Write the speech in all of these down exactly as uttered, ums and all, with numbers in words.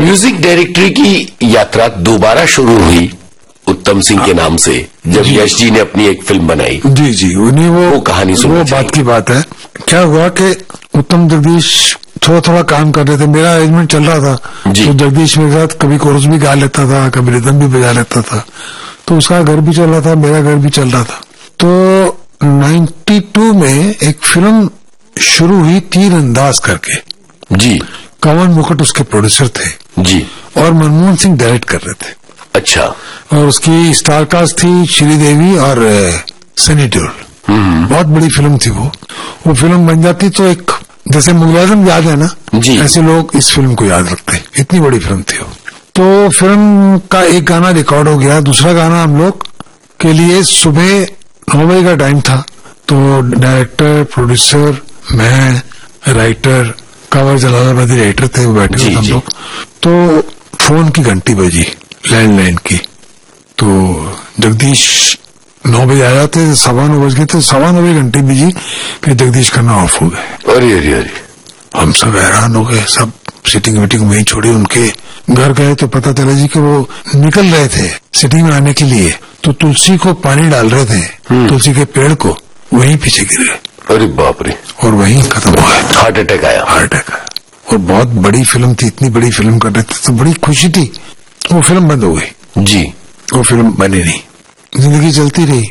Music directory की यात्रा दोबारा शुरू हुई उत्तम सिंह के नाम से जब यश जी ने अपनी एक फिल्म बनाई। जी जी उन्हें वो, वो कहानी वो बात की बात है। क्या हुआ कि उत्तम जगदीश थोड़ा थोड़ा काम कर रहे थे, मेरा अरेंजमेंट चल रहा था तो जगदीश मेरे साथ कभी कोरस भी गा लेता था, कभी रिदम भी बजा लेता था, तो उसका घर भी चल रहा था, मेरा घर भी चल रहा था। तो बानवे में एक फिल्म शुरू हुई तीर अंदाज करके जी, कवन मुकुट उसके प्रोड्यूसर थे जी, और मनमोहन सिंह डायरेक्ट कर रहे थे। अच्छा। और उसकी स्टार कास्ट थी श्रीदेवी और सनी देओल। बहुत बड़ी फिल्म थी वो। वो फिल्म बन जाती तो एक जैसे मुगल याद है ना जी, ऐसे लोग इस फिल्म को याद रखते हैं, इतनी बड़ी फिल्म थी वो। तो फिल्म का एक गाना रिकॉर्ड हो गया, दूसरा गाना हम लोग के लिए सुबह नौ बजे का टाइम था। तो डायरेक्टर, प्रोड्यूसर, मैं, राइटर, कावर जलालाबादी राइटर थे, वो बैठे हुए हम लोग। तो फोन की घंटी बजी, लैंडलाइन की। तो जगदीश नौ बजे आ जाते, सवा नौ बज गए थे, सवा नौ बजे घंटी बजी, फिर जगदीश करना ऑफ हो गए। अरे अरे अरे, हम सब हैरान हो गए, सब सिटिंग वीटिंग वहीं छोड़ी, उनके घर गए तो पता चला जी कि वो निकल रहे थे सिटिंग में आने के लिए, तो तुलसी को पानी डाल रहे थे, तुलसी के पेड़ को, वहीं पीछे गिर गए। अरे बाप रे, और वहीं खत्म हो गए। हार्ट अटैक आया। हार्ट अटैक आया। और बहुत बड़ी फिल्म थी, इतनी बड़ी फिल्म कर रहे थे तो बड़ी खुशी थी। वो फिल्म बंद हो गई जी, वो फिल्म बनी नहीं, जिंदगी चलती रही।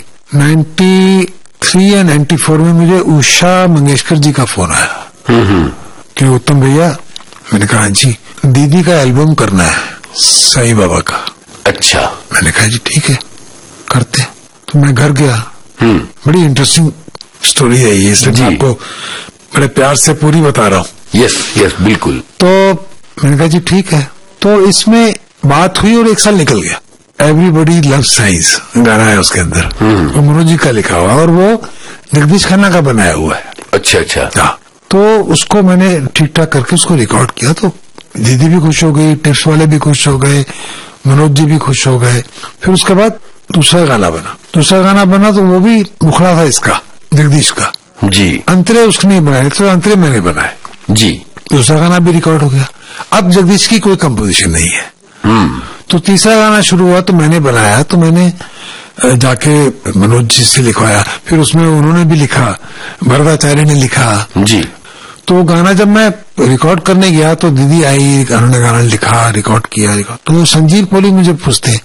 तिरानवे या चौरानवे में मुझे उषा मंगेशकर जी का फोन आया कि उत्तम भैया, मैंने कहा जी, दीदी का एल्बम करना है साईं बाबा का। अच्छा। मैंने कहा जी ठीक है करते। तो मैं घर गया, बड़ी इंटरेस्टिंग स्टोरी है ये, इसलिए मैं आपको बड़े प्यार से पूरी बता रहा हूँ। यस यस बिल्कुल। तो मैंने कहा जी ठीक है। तो इसमें बात हुई और एक साल निकल गया। एवरीबॉडी लव साइंस गाना है उसके अंदर, वो मनोज जी का लिखा हुआ और वो जगदीश खन्ना का बनाया हुआ है। अच्छा अच्छा। हाँ, तो उसको मैंने ठीक ठाक करके उसको रिकॉर्ड किया। तो दीदी भी खुश हो गई, टिप्स वाले भी खुश हो गए, मनोज जी भी खुश हो गए। फिर उसके बाद दूसरा गाना बना। दूसरा गाना बना तो वो भी मुखड़ा था इसका, जगदीश का जी। अंतरे उसने नहीं बनाए, तो अंतरे मैंने बनाए जी। दूसरा गाना भी रिकॉर्ड हो गया। अब जगदीश की कोई कंपोजिशन नहीं है। तो तीसरा गाना शुरू हुआ तो मैंने बनाया, तो मैंने जाके मनोज जी से लिखवाया। फिर उसमें उन्होंने भी लिखा, भरताचार्य ने लिखा जी। तो गाना जब मैं रिकॉर्ड करने गया तो दीदी आई, उन्होंने गाना लिखा, रिकॉर्ड किया, रिकॉर्ड। तो संजीव पोली मुझे पूछते